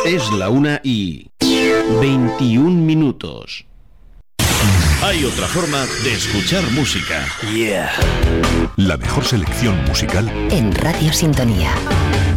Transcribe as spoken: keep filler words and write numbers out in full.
Es la una y veintiún minutos. Hay otra forma de escuchar música. Yeah. La mejor selección musical en Radio Sintonía.